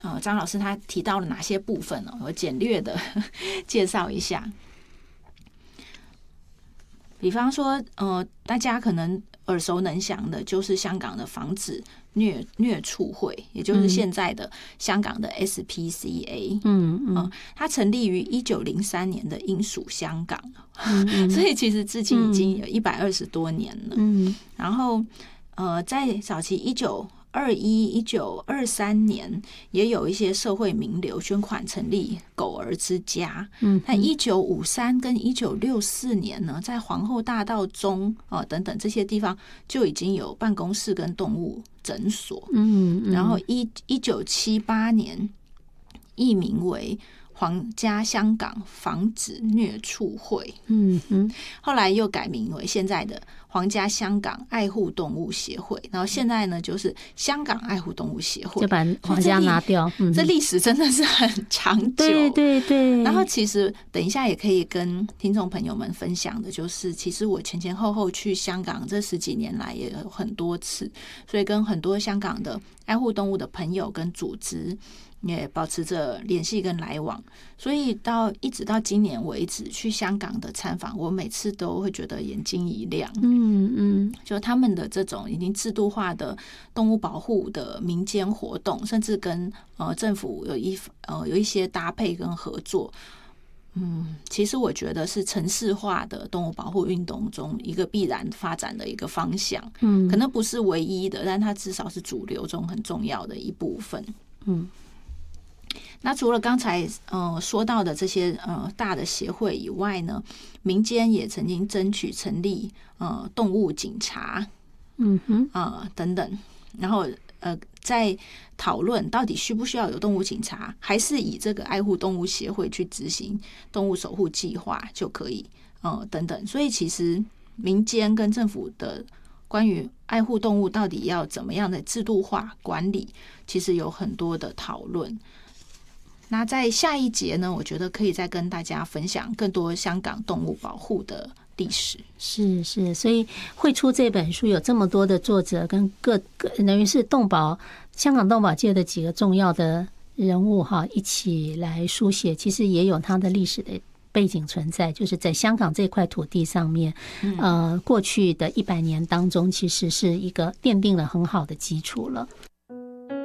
张老师他提到了哪些部分呢？我简略的介绍一下。比方说，大家可能耳熟能详的就是香港的防止虐畜会，也就是现在的香港的 SPCA。它成立于1903年的英属香港，所以其实至今已经有120多年了。然后在早期1923年也有一些社会名流捐款成立狗儿之家。那1953跟1964年呢，在皇后大道中等等这些地方就已经有办公室跟动物诊所。然后1978年易名为皇家香港防止虐畜会。后来又改名为现在的皇家香港爱护动物协会，然后现在呢就是香港爱护动物协会， 就把皇家拿掉。 这历史真的是很长久。 对。 然后其实等一下也可以跟听众朋友们分享的就是，其实我前前后后去香港这10几年来也有很多次，所以跟很多香港的爱护动物的朋友跟组织也保持着联系跟来往，所以一直到今年为止，去香港的参访，我每次都会觉得眼睛一亮。就他们的这种已经制度化的动物保护的民间活动，甚至跟政府有一些搭配跟合作。其实我觉得是城市化的动物保护运动中一个必然发展的一个方向。可能不是唯一的，但它至少是主流中很重要的一部分。那除了刚才说到的这些大的协会以外呢，民间也曾经争取成立动物警察，等等，然后在讨论到底需不需要有动物警察，还是以这个爱护动物协会去执行动物守护计划就可以，等等。所以其实民间跟政府的关于爱护动物到底要怎么样的制度化管理，其实有很多的讨论。那在下一节呢，我觉得可以再跟大家分享更多香港动物保护的历史。 是，所以会出这本书有这么多的作者跟等于是香港动保界的几个重要的人物一起来书写，其实也有它的历史的背景存在，就是在香港这块土地上面，过去的100年当中，其实是一个奠定了很好的基础了。